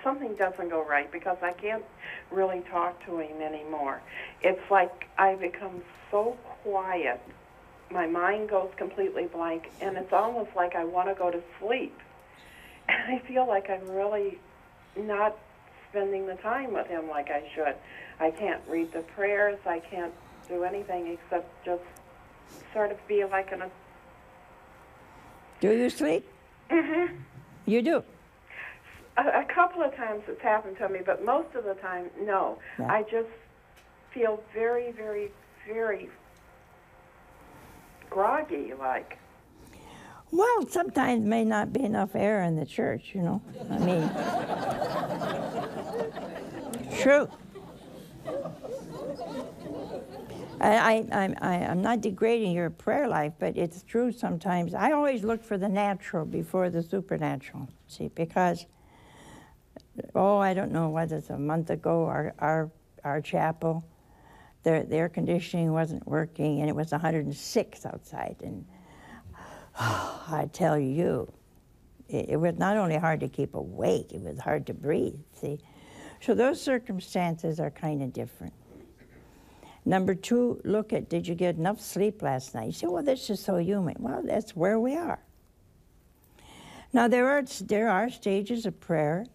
something doesn't go right because I can't really talk to him anymore. It's like I become so quiet. My mind goes completely blank, and it's almost like I want to go to sleep. And I feel like I'm really not spending the time with him like I should. I can't read the prayers. I can't do anything except just sort of be like in a... Do you sleep? Mm-hmm. You do? A couple of times it's happened to me, but most of the time, no. Yeah. I just feel very, very, very groggy, like. Well, sometimes may not be enough air in the church, you know. I mean, true. I'm not degrading your prayer life, but it's true sometimes. I always look for the natural before the supernatural, see, because, I don't know, what is a month ago, our chapel, the air conditioning wasn't working, and it was 106 outside, and I tell you, it was not only hard to keep awake, it was hard to breathe, see. So those circumstances are kind of different. Number two, look at, did you get enough sleep last night? You say, well, this is so human. Well, that's where we are. Now, there are stages of prayer.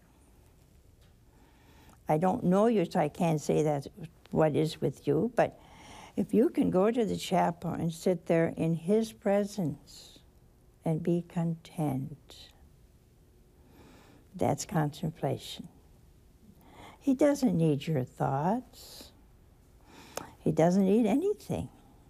I don't know you, so I can't say that's what is with you, but if you can go to the chapel and sit there in His presence and be content, that's contemplation. He doesn't need your thoughts. He doesn't need anything.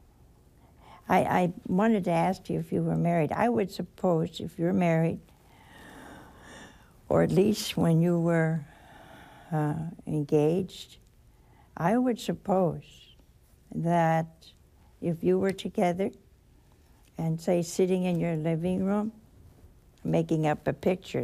I wanted to ask you if you were married. I would suppose if you're married, or at least when you were engaged, I would suppose that if you were together and, say, sitting in your living room, making up a picture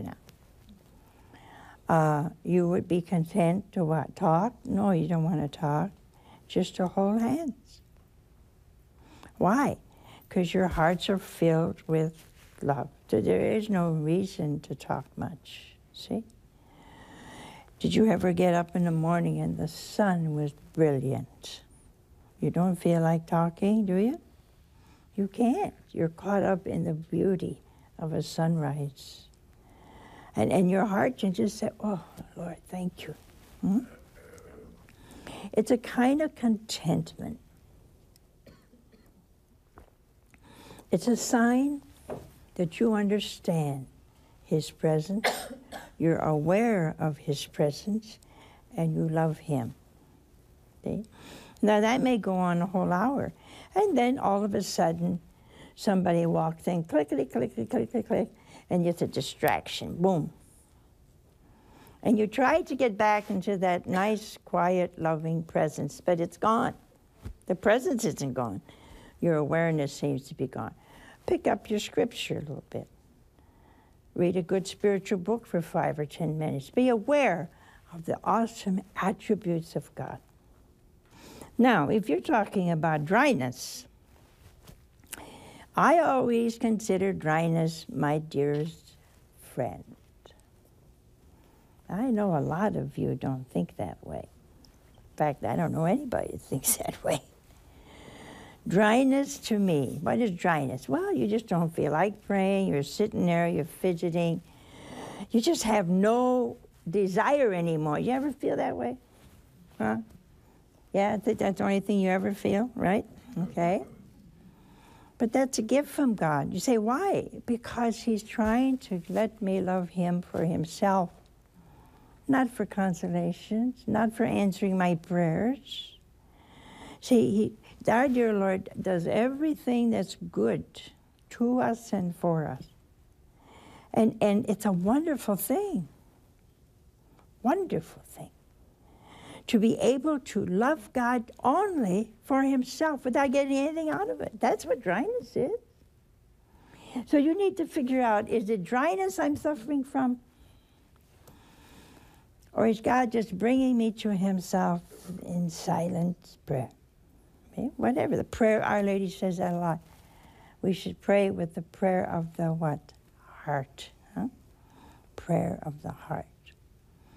now, you would be content to what? Talk? No, you don't want to talk. Just to hold hands. Why? Because your hearts are filled with love. So there is no reason to talk much, see? Did you ever get up in the morning and the sun was brilliant? You don't feel like talking, do you? You can't. You're caught up in the beauty of a sunrise. And your heart can just say, oh, Lord, thank you. It's a kind of contentment. It's a sign that you understand His presence, you're aware of His presence, and you love Him. See? Now that may go on a whole hour, and then all of a sudden somebody walks in, clickety, clickety, clickety, click, and it's a distraction, boom. And you try to get back into that nice, quiet, loving presence, but it's gone. The presence isn't gone. Your awareness seems to be gone. Pick up your scripture a little bit. Read a good spiritual book for 5 or 10 minutes. Be aware of the awesome attributes of God. Now, if you're talking about dryness, I always consider dryness my dearest friend. I know a lot of you don't think that way. In fact, I don't know anybody that thinks that way. Dryness to me, what is dryness? Well, you just don't feel like praying, you're sitting there, you're fidgeting. You just have no desire anymore. You ever feel that way? Huh? Yeah, I think that's the only thing you ever feel, right? Okay. But that's a gift from God. You say, why? Because He's trying to let me love Him for Himself. Not for consolations, not for answering my prayers. See, our dear Lord does everything that's good to us and for us. And it's a wonderful thing. Wonderful thing. To be able to love God only for Himself without getting anything out of it. That's what dryness is. So you need to figure out, is it dryness I'm suffering from? Or is God just bringing me to Himself in silent prayer? Okay? Whatever. The prayer, Our Lady says that a lot. We should pray with the prayer of the what? Heart. Huh? Prayer of the heart.